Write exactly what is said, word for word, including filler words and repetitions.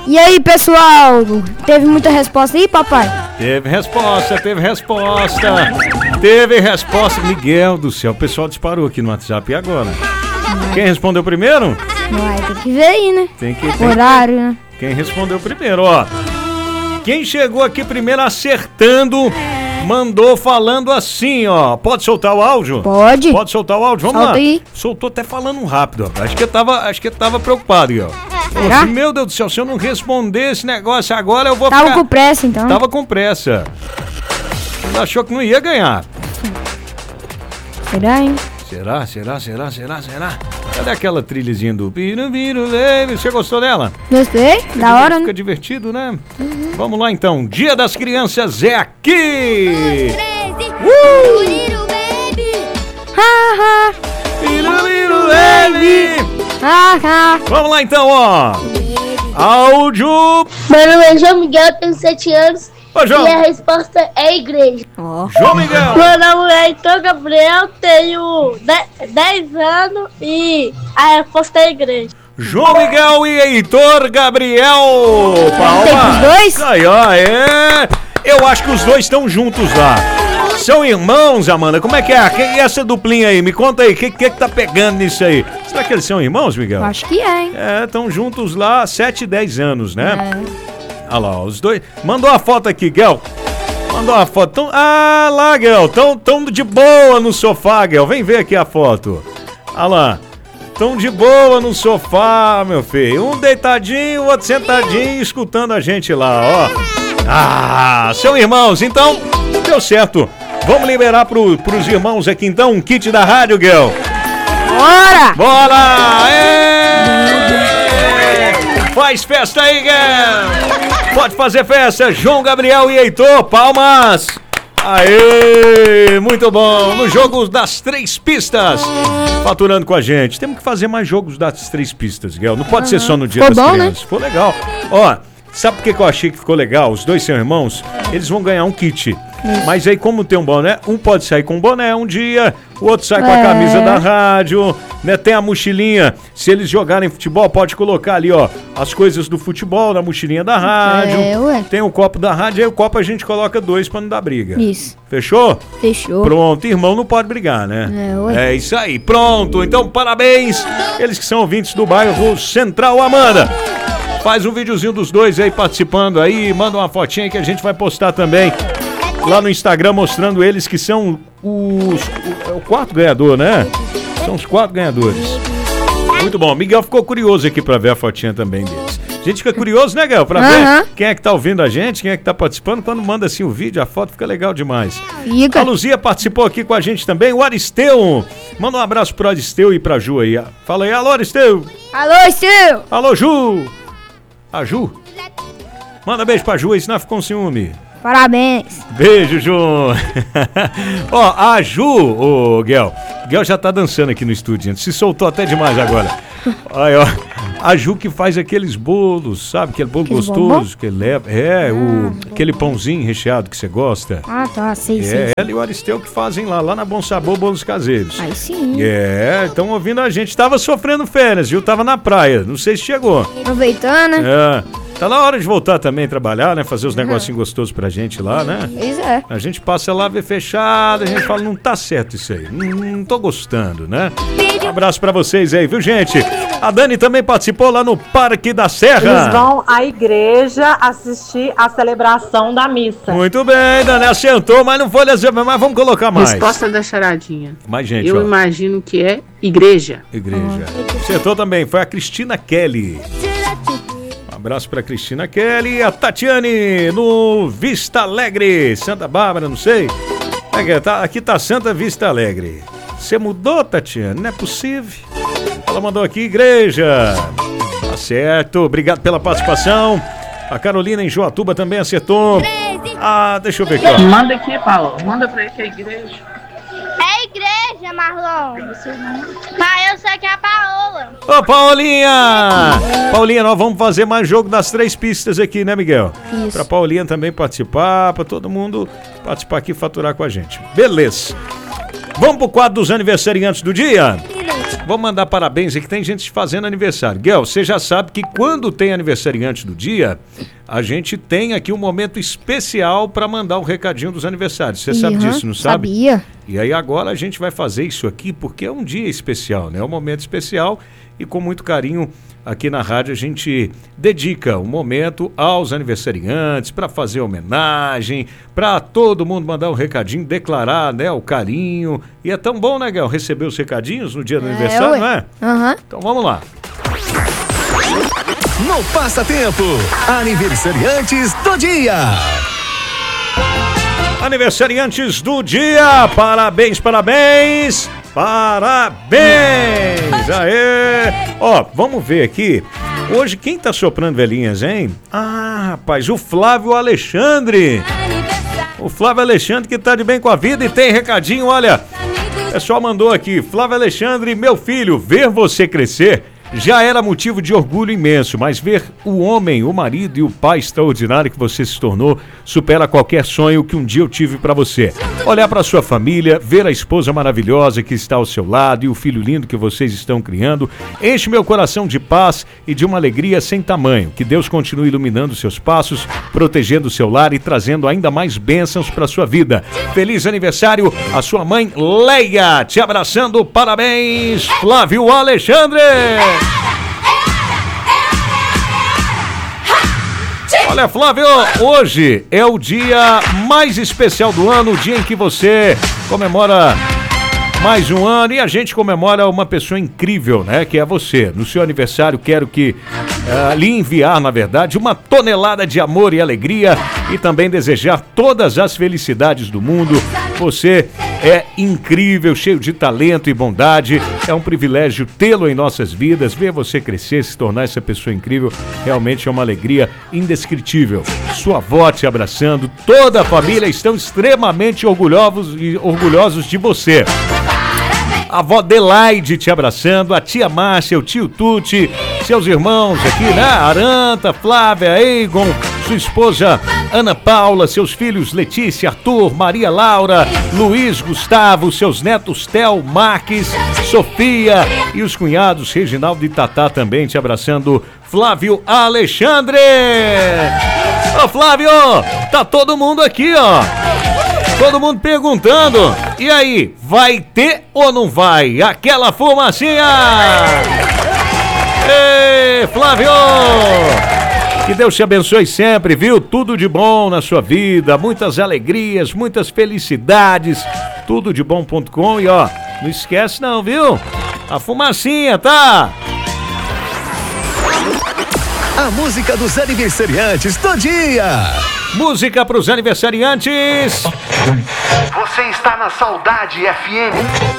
E aí, pessoal? Teve muita resposta aí, papai? Teve resposta, teve resposta. Teve resposta. Miguel do céu, o pessoal disparou aqui no WhatsApp. E agora? Hum. Quem respondeu primeiro? Vai, tem que ver aí, né? Tem que ver. Horário, né? Quem respondeu primeiro, ó. Quem chegou aqui primeiro acertando, mandou falando assim, ó. Pode soltar o áudio? Pode. Pode soltar o áudio? Vamos Solta lá. Aí. Soltou até falando rápido, rapaz. Acho que eu tava, acho que eu tava preocupado, ó. Será? Assim, meu Deus do céu, se eu não responder esse negócio agora, eu vou Tava ficar... com pressa, então. Tava com pressa. Ele achou que não ia ganhar. Será, hein? Será, será, será, será, será? Cadê aquela trilhazinha do Biru, Biru, Baby? Você gostou dela? Gostei, Fica da hora, Fica né? divertido, né? Uhum. Vamos lá, então. Dia das Crianças é aqui! Uh! Ha, ha. Biru, Biru, Baby! Ha, ha. Vamos lá, então, ó. Áudio. Meu nome é João Miguel, tenho sete anos. Ô, João. E a resposta é igreja. Oh. João Miguel. Meu nome é Heitor Gabriel, tenho dez anos e a resposta é igreja. João Miguel e Heitor Gabriel. Palma. Tem os dois? Aí, ó, é. Eu acho que os dois estão juntos lá. São irmãos, Amanda? Como é que é? Que é essa duplinha aí? Me conta aí, o que, que que tá pegando nisso aí? Será que eles são irmãos, Miguel? Acho que é, hein? É, estão juntos lá há sete, dez anos, né? É. Olha lá, ó, os dois. Mandou a foto aqui, Guel. Mandou a foto. Tão... Ah, lá, Guel. Tão, tão de boa no sofá, Guel. Vem ver aqui a foto. Olha lá. Tão de boa no sofá, meu filho. Um deitadinho, o outro sentadinho, escutando a gente lá, ó. Ah, são irmãos, então deu certo. Vamos liberar pro, pros irmãos aqui, então, um kit da rádio, Guel. Bora! Bora! É! Faz festa aí, Guel! Pode fazer festa, João Gabriel e Heitor, palmas! Aê! Muito bom! No jogo das três pistas, faturando com a gente. Temos que fazer mais jogos das três pistas, Guel. Não pode ser só no Dia Ficou das bom, Crianças. né? Ficou legal. Ó, sabe por que que eu achei que ficou legal? Os dois são irmãos, eles vão ganhar um kit. Isso. Mas aí, como tem um boné, um pode sair com um boné um dia, o outro sai com a É. camisa da rádio, né? Tem a mochilinha. Se eles jogarem futebol, pode colocar ali, ó, as coisas do futebol na mochilinha da rádio. É, ué. Tem o copo da rádio, aí o copo a gente coloca dois pra não dar briga. Isso. Fechou? Fechou. Pronto, irmão não pode brigar, né? É, ué. É isso aí, pronto. Então, parabéns. Eles que são ouvintes do bairro Central, Amanda. Faz um videozinho dos dois aí participando aí, manda uma fotinha aí que a gente vai postar também lá no Instagram, mostrando eles que são os... O, o quarto ganhador, né? São os quatro ganhadores. Muito bom. Miguel ficou curioso aqui pra ver a fotinha também deles. A gente fica curioso, né, Miguel? Pra Uhum. ver quem é que tá ouvindo a gente, quem é que tá participando. Quando manda assim o vídeo, a foto fica legal demais. Fica. A Luzia participou aqui com a gente também. O Aristeu. Manda um abraço pro Aristeu e pra Ju aí. Fala aí, alô, Aristeu. Alô, Sil! Alô, Ju. A Ju. Manda beijo pra Ju aí, senão ficou com ciúme. Parabéns. Beijo, Ju. Ó, a Ju, ô, Guel. Guel já tá dançando aqui no estúdio, gente. Se soltou até demais agora. Olha, ó. A Ju que faz aqueles bolos, sabe? Aquele bolo Aqueles gostoso bombom? que ele leva. É, o, aquele pãozinho recheado que você gosta. Ah, tá, sei, sei. É, ela e o Aristeu que fazem lá, lá na Bom Sabor Bolos Caseiros. Aí sim. É, estão ouvindo a gente. Tava sofrendo férias, viu? Tava na praia. Não sei se chegou. Aproveitando, né? É. Tá na hora de voltar também a trabalhar, né? Fazer os negocinhos gostosos pra gente lá, né? Pois é. A gente passa lá, vê fechado, a gente fala, não tá certo isso aí, não, não tô gostando, né? Um abraço pra vocês aí, viu, gente? A Dani também participou lá no Parque da Serra. Eles vão à igreja assistir a celebração da missa. Muito bem, Dani, acertou, mas não foi lezer, mas vamos colocar mais. Resposta da charadinha. Mais gente, Eu ó. imagino que é igreja. Igreja. Acertou também, foi a Cristina Kelly. Um abraço pra Cristina Kelly, a Tatiane no Vista Alegre, Santa Bárbara, não sei. É que tá, aqui tá Santa Vista Alegre. Você mudou, Tatiane? Não é possível. Ela mandou aqui, igreja. Tá certo, obrigado pela participação. A Carolina em Joatuba também acertou. Ah, deixa eu ver aqui, ó. Manda aqui, Paulo. Manda pra ele que é igreja. É igreja, Marlon. Pai, eu sei que é a Paola. Ô, Paulinha! Paulinha, nós vamos fazer mais jogo das três pistas aqui, né, Miguel? Isso. Pra Paulinha também participar, pra todo mundo participar aqui e faturar com a gente. Beleza. Vamos pro quadro dos aniversariantes do dia? vamos mandar parabéns aqui, tem gente fazendo aniversário. Guel, você já sabe que quando tem aniversariante do dia, a gente tem aqui um momento especial para mandar o recadinho dos aniversários. Você sabe Uhum, disso, não sabe? Sabia. E aí agora a gente vai fazer isso aqui porque é um dia especial, né? É um momento especial e com muito carinho aqui na rádio a gente dedica um momento aos aniversariantes para fazer homenagem, para todo mundo mandar um recadinho, declarar, né, o carinho. E é tão bom, né, Gal, receber os recadinhos no dia do É, aniversário, ué. não é? Aham. Então vamos lá. No Passatempo, aniversariantes do dia. Aniversariantes do dia, parabéns, parabéns, parabéns, aê! Ó, vamos ver aqui, hoje quem tá soprando velhinhas, hein? Ah, rapaz, o Flávio Alexandre, o Flávio Alexandre que tá de bem com a vida e tem recadinho, olha, o pessoal mandou aqui, Flávio Alexandre, meu filho, ver você crescer já era motivo de orgulho imenso, mas ver o homem, o marido e o pai extraordinário que você se tornou supera qualquer sonho que um dia eu tive pra você. Olhar pra sua família, ver a esposa maravilhosa que está ao seu lado e o filho lindo que vocês estão criando, enche meu coração de paz e de uma alegria sem tamanho. Que Deus continue iluminando seus passos, protegendo o seu lar e trazendo ainda mais bênçãos pra sua vida. Feliz aniversário a sua mãe Leia, te abraçando, parabéns, Flávio Alexandre! Olha, Flávio, hoje é o dia mais especial do ano, o dia em que você comemora mais um ano e a gente comemora uma pessoa incrível, né? Que é você. No seu aniversário, quero que uh, lhe enviar, na verdade, uma tonelada de amor e alegria e também desejar todas as felicidades do mundo. Você é incrível, cheio de talento e bondade. É um privilégio tê-lo em nossas vidas. Ver você crescer, se tornar essa pessoa incrível, realmente é uma alegria indescritível. Sua avó te abraçando, toda a família estão extremamente orgulhosos e orgulhosos de você. A avó Delaide te abraçando, a tia Márcia, o tio Tuti, seus irmãos aqui, né? Aranta, Flávia, Egon, sua esposa Ana Paula, seus filhos Letícia, Arthur, Maria Laura, Luiz, Gustavo, seus netos Theo, Marques, Sofia e os cunhados Reginaldo e Tatá também te abraçando, Flávio Alexandre. Ô Flávio, tá todo mundo aqui, ó. Todo mundo perguntando, e aí, vai ter ou não vai? Aquela fumacinha! Ei, Flávio! Que Deus te abençoe sempre, viu? Tudo de bom na sua vida, muitas alegrias, muitas felicidades, tudo de bom ponto com e ó, não esquece não, viu? A fumacinha, tá? A música dos aniversariantes do dia. Música pros aniversariantes. Você está na Saudade F M.